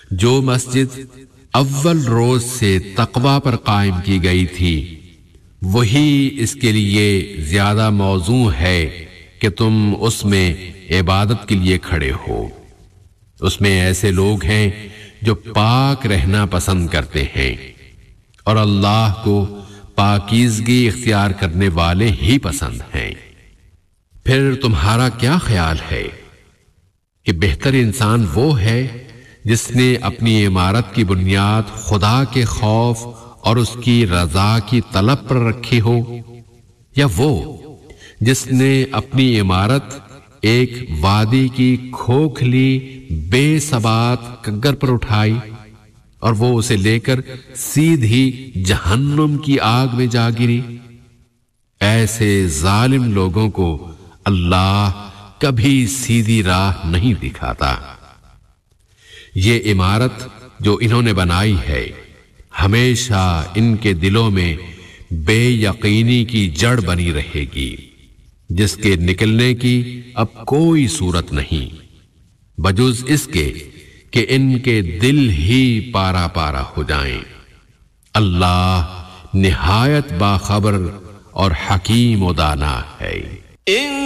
جو مسجد اول روز سے تقوی پر قائم کی گئی تھی وہی اس کے لیے زیادہ موزوں ہے کہ تم اس میں عبادت کے لیے کھڑے ہو۔ اس میں ایسے لوگ ہیں جو پاک رہنا پسند کرتے ہیں اور اللہ کو پاکیزگی اختیار کرنے والے ہی پسند ہیں۔ پھر تمہارا کیا خیال ہے کہ بہتر انسان وہ ہے جس نے اپنی عمارت کی بنیاد خدا کے خوف اور اس کی رضا کی طلب پر رکھی ہو، یا وہ جس نے اپنی عمارت ایک وادی کی کھوکھلی بے ثبات کنکر پر اٹھائی اور وہ اسے لے کر سیدھی جہنم کی آگ میں جا گری؟ ایسے ظالم لوگوں کو اللہ کبھی سیدھی راہ نہیں دکھاتا۔ یہ عمارت جو انہوں نے بنائی ہے ہمیشہ ان کے دلوں میں بے یقینی کی جڑ بنی رہے گی، جس کے نکلنے کی اب کوئی صورت نہیں بجز اس کے کہ ان کے دل ہی پارا پارا ہو جائیں۔ اللہ نہایت باخبر اور حکیم و دانا ہے۔